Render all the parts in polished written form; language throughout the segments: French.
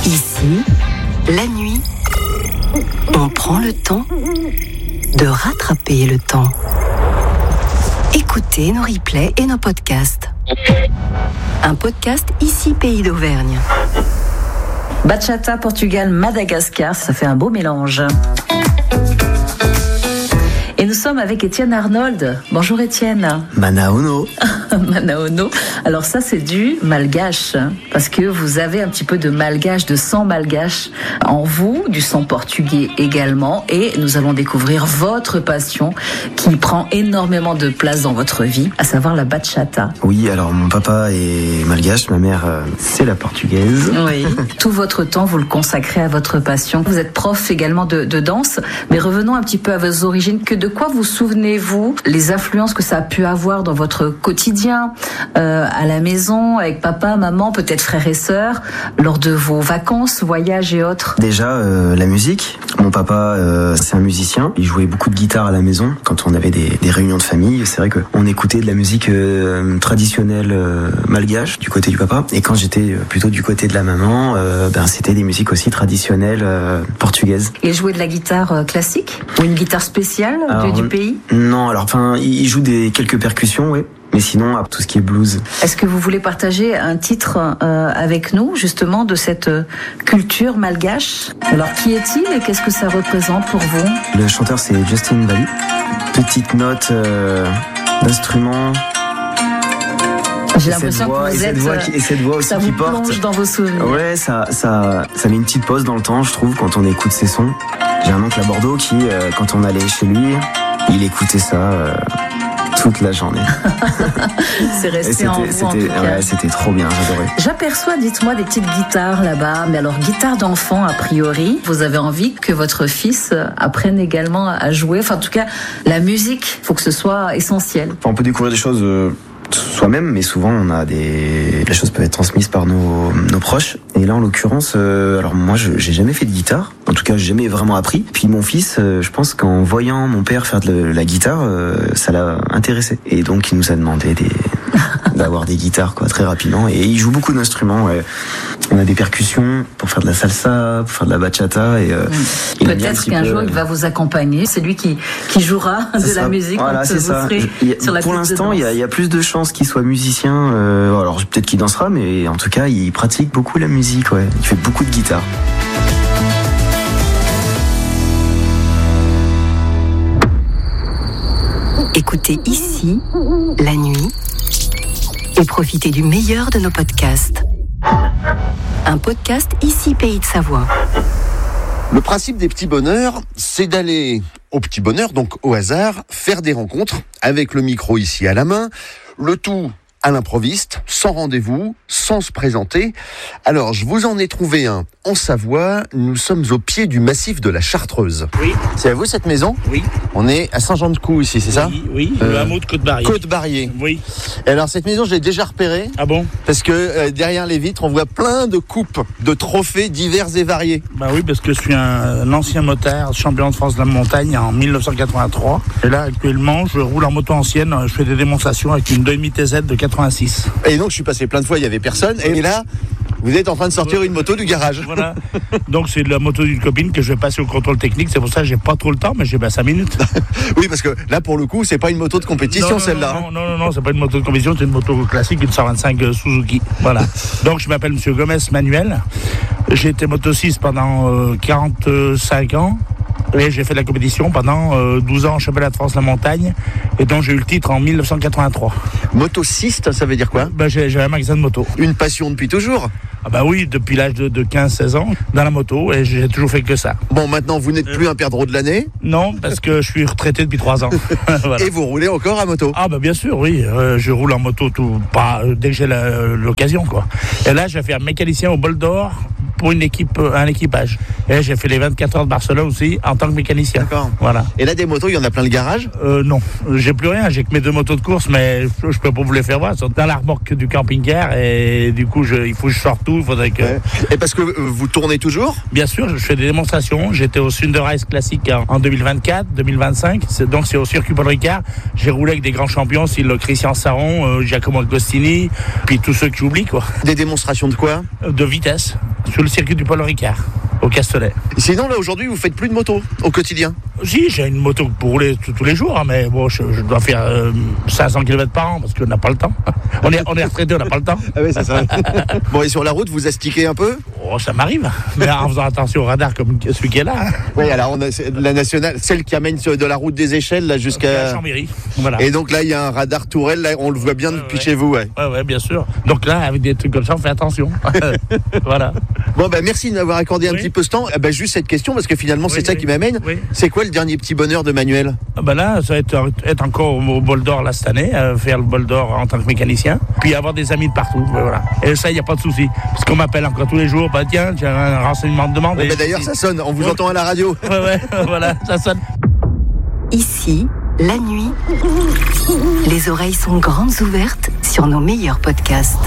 Ici, la nuit, on prend le temps de rattraper le temps. Écoutez nos replays et nos podcasts. Un podcast Ici Pays d'Auvergne. Bachata, Portugal, Madagascar, ça fait un beau mélange. Et nous sommes avec Étienne Arnold. Bonjour Étienne. Manaono. Manaono. Alors ça c'est du malgache, parce que vous avez un petit peu de malgache, de sang malgache en vous, du sang portugais également, et nous allons découvrir votre passion qui prend énormément de place dans votre vie, à savoir la bachata. Oui, alors mon papa est malgache, ma mère c'est la portugaise. Oui, tout votre temps vous le consacrez à votre passion. Vous êtes prof également de danse, mais revenons un petit peu à vos origines. De quoi vous souvenez-vous, les influences que ça a pu avoir dans votre quotidien, à la maison, avec papa, maman, peut-être frères et sœurs, lors de vos vacances, voyages et autres? Déjà, la musique. Mon papa, c'est un musicien. Il jouait beaucoup de guitare à la maison. Quand on avait des réunions de famille, c'est vrai qu'on écoutait de la musique traditionnelle malgache du côté du papa. Et quand j'étais plutôt du côté de la maman, c'était des musiques aussi traditionnelles portugaises. Il jouait de la guitare classique ou une guitare spéciale du pays? Non, alors il joue quelques percussions, oui. Mais sinon, tout ce qui est blues. Est-ce que vous voulez partager un titre avec nous, justement, de cette culture malgache? Alors, qui est-il et qu'est-ce que ça représente pour vous? Le chanteur, c'est Justin Bali. Petite note d'instrument. J'ai l'impression que vous êtes... Et cette voix aussi ça qui vous porte. plonge dans vos souvenirs. Ouais, ça met une petite pause dans le temps, je trouve, quand on écoute ces sons. J'ai un oncle à Bordeaux qui, quand on allait chez lui, il écoutait ça... toute la journée. C'est resté en vous, en tout cas. Ouais, c'était trop bien, j'adorais. J'aperçois, dites-moi, des petites guitares là-bas. Mais alors, guitare d'enfant, a priori. Vous avez envie que votre fils apprenne également à jouer. Enfin, en tout cas, la musique, il faut que ce soit essentiel. On peut découvrir des choses soi-même, mais souvent les choses peuvent être transmises par nos proches. Et là, en l'occurrence, alors moi, j'ai jamais fait de guitare. En tout cas, j'ai jamais vraiment appris. Puis mon fils, je pense qu'en voyant mon père faire de la guitare, ça l'a intéressé. Et donc, il nous a demandé d'avoir des guitares, quoi, très rapidement. Et il joue beaucoup d'instruments. Ouais. On a des percussions pour faire de la salsa, pour faire de la bachata. Et peut-être qu'un jour, il va vous accompagner. C'est lui qui jouera de la musique. Voilà, c'est ça. Pour l'instant, il y a plus de chances qu'il soit musicien. Alors peut-être qu'il dansera, mais en tout cas, il pratique beaucoup la musique. Ouais. Il fait beaucoup de guitare. Écoutez Ici, la nuit, et profitez du meilleur de nos podcasts. Un podcast Ici Pays de Savoie. Le principe des petits bonheurs, c'est d'aller au petit bonheur, donc au hasard, faire des rencontres avec le micro ici à la main, le tout à l'improviste, sans rendez-vous, sans se présenter. Alors, je vous en ai trouvé un en Savoie. Nous sommes au pied du massif de la Chartreuse. Oui. C'est à vous cette maison? Oui. On est à Saint-Jean-de-Caux ici, c'est ça? Oui, le hameau de Côte-Barrier. Côte-Barrier. Oui. Et alors, cette maison, je l'ai déjà repérée. Ah bon? Parce que derrière les vitres, on voit plein de coupes, de trophées divers et variés. Bah oui, parce que je suis un ancien motard, champion de France de la montagne en 1983. Et là, actuellement, je roule en moto ancienne. Je fais des démonstrations avec une demi-TZ de 86. Et donc, je suis passé plein de fois, il n'y avait personne. Et là, vous êtes en train de sortir une moto du garage. Voilà. Donc, c'est la moto d'une copine que je vais passer au contrôle technique. C'est pour ça que j'ai pas trop le temps, mais j'ai 5 minutes. Oui, parce que là, pour le coup, c'est pas une moto de compétition, celle-là. Non, c'est pas une moto de compétition, c'est une moto classique, une 125 Suzuki. Voilà. Donc, je m'appelle Monsieur Gomez Manuel. J'ai été moto-6 pendant 45 ans. Et j'ai fait de la compétition pendant 12 ans en championnat de France de la montagne. Et donc j'ai eu le titre en 1983. Motociste, ça veut dire quoi? J'ai un magasin de moto. Une passion depuis toujours? Ah bah oui, depuis l'âge de 15-16 ans, dans la moto, et j'ai toujours fait que ça. Bon, maintenant, vous n'êtes plus un perdreau de l'année? Non, parce que je suis retraité depuis 3 ans. Voilà. Et vous roulez encore à moto? Ah bah bien sûr, oui. Je roule en moto dès que j'ai l'occasion, quoi. Et là, j'ai fait un mécanicien au Bol d'Or pour un équipage. Et j'ai fait les 24 heures de Barcelone aussi en tant que mécanicien. D'accord. Voilà. Et là, des motos, il y en a plein le garage? Non, j'ai plus rien. J'ai que mes 2 motos de course, mais je peux pas vous les faire voir. Elles sont dans la remorque du camping-car et du coup, il faut que je sorte tout. Il faudrait que... Ouais. Et parce que vous tournez toujours? Bien sûr, je fais des démonstrations. J'étais au Sunderrace Classique en 2024, 2025. Donc c'est au circuit Paul Ricard. J'ai roulé avec des grands champions, style Christian Saron, Giacomo Agostini, puis tous ceux que j'oublie, quoi. Des démonstrations de quoi? De vitesse. Sur le circuit du Paul Ricard, au Castellet. Sinon, là, aujourd'hui, vous faites plus de moto au quotidien? Si, j'ai une moto pour rouler tous les jours, hein, mais bon, je dois faire 500 km par an parce qu'on n'a pas le temps. On est retraité, on n'a pas le temps. Ah oui, c'est ça. Bon, et sur la route, vous astiquez un peu? Oh, ça m'arrive, mais en faisant attention au radar comme celui qui est là. Hein. Oui, alors on a la nationale, celle qui amène de la route des Échelles là jusqu'à Chambéry. Voilà. Et donc là, il y a un radar tourelle, là, on le voit bien depuis chez vous. Ouais, bien sûr. Donc là, avec des trucs comme ça, on fait attention. Voilà. Bon, merci de m'avoir accordé un petit peu ce temps. Juste cette question, parce que finalement, c'est ça qui m'amène. Oui. C'est quoi le dernier petit bonheur de Manuel? Là, ça va être encore au bol d'or là cette année, faire le bol d'or en tant que mécanicien, puis avoir des amis de partout. Voilà. Et ça, il n'y a pas de souci. Parce qu'on m'appelle encore tous les jours, tiens, j'ai un renseignement de demande. D'ailleurs, ça sonne, on vous entend à la radio. Voilà, ça sonne. Ici, la nuit, les oreilles sont grandes ouvertes sur nos meilleurs podcasts.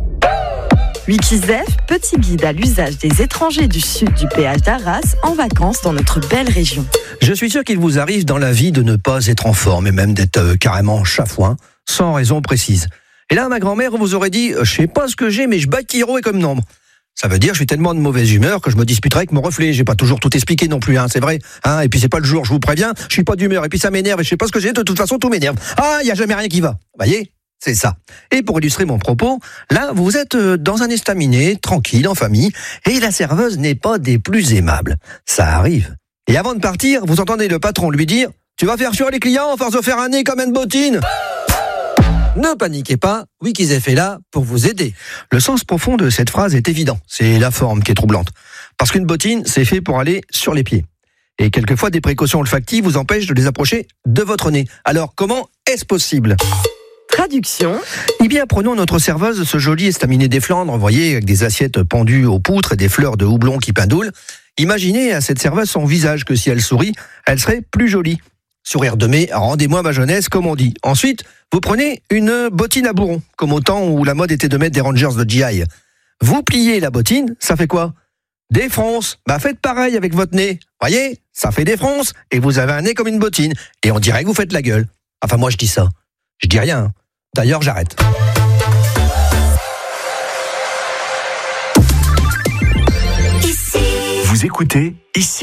Wikizef, petit guide à l'usage des étrangers du sud du péage d'Arras en vacances dans notre belle région. Je suis sûr qu'il vous arrive dans la vie de ne pas être en forme et même d'être carrément chafouin, sans raison précise. Et là, ma grand-mère vous aurait dit « Je sais pas ce que j'ai, mais je bats Kiro et comme nombre ». Ça veut dire je suis tellement de mauvaise humeur que je me disputerai avec mon reflet. J'ai pas toujours tout expliqué non plus, c'est vrai. Et puis c'est pas le jour, je vous préviens, je suis pas d'humeur. Et puis ça m'énerve et je sais pas ce que j'ai, de toute façon tout m'énerve. Il y a jamais rien qui va. Voyez ? C'est ça. Et pour illustrer mon propos, là, vous êtes dans un estaminet, tranquille, en famille, et la serveuse n'est pas des plus aimables. Ça arrive. Et avant de partir, vous entendez le patron lui dire « Tu vas faire fuir les clients, force de faire un nez comme une bottine !» Ne paniquez pas, Wikizef est là pour vous aider. Le sens profond de cette phrase est évident. C'est la forme qui est troublante. Parce qu'une bottine, c'est fait pour aller sur les pieds. Et quelquefois, des précautions olfactives vous empêchent de les approcher de votre nez. Alors, comment est-ce possible ? Traduction. Eh bien, prenons notre serveuse, ce joli estaminet des Flandres, vous voyez, avec des assiettes pendues aux poutres et des fleurs de houblon qui pindoulent. Imaginez à cette serveuse son visage que si elle sourit, elle serait plus jolie. Sourire de mai, rendez-moi ma jeunesse, comme on dit. Ensuite, vous prenez une bottine à bourron, comme au temps où la mode était de mettre des Rangers de GI. Vous pliez la bottine, ça fait quoi ? Des fronces. Faites pareil avec votre nez. Voyez, ça fait des fronces, et vous avez un nez comme une bottine. Et on dirait que vous faites la gueule. Enfin, moi, je dis ça. Je dis rien. D'ailleurs, j'arrête. Vous écoutez Ici.